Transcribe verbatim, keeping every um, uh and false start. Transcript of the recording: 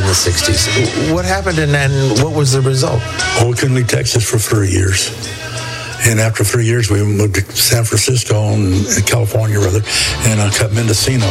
the sixties. What happened, and then what was the result? Well, we couldn't leave Texas for three years. And after three years, we moved to San Francisco, and California, rather, and I cut Mendocino.